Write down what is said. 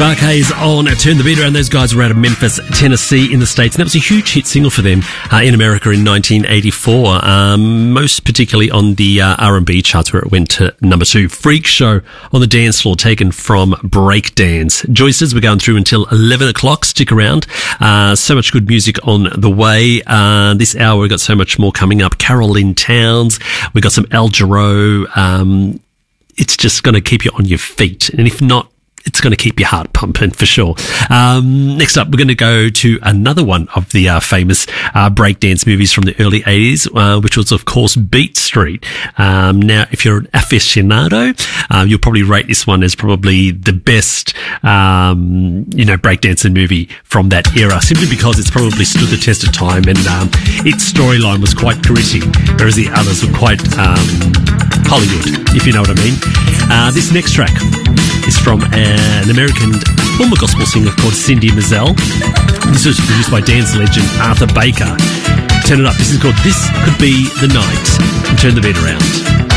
Mark Hayes on Turn the Beat Around. Those guys were out of Memphis, Tennessee in the States. And that was a huge hit single for them in America in 1984, most particularly on the R&B charts where it went to number 2. Freak Show on the Dance Floor, taken from Breakdance. Joyces, we're going through until 11 o'clock. Stick around. So much good music on the way. This hour we've got so much more coming up. Carol Lynn Towns. We've got some Al Jarreau. It's just going to keep you on your feet. And if not, it's going to keep your heart pumping for sure. Next up, we're going to go to another one of the famous breakdance movies from the early 80s, which was, of course, Beat Street. Now, if you're an aficionado, you'll probably rate this one as probably the best, breakdancing movie from that era, simply because it's probably stood the test of time and its storyline was quite gritty, whereas the others were quite Hollywood, if you know what I mean. This next track is from an American former gospel singer called Cindy Mizelle. This was produced by dance legend Arthur Baker. Turn it up. This is called This Could Be the Night. And turn the beat around.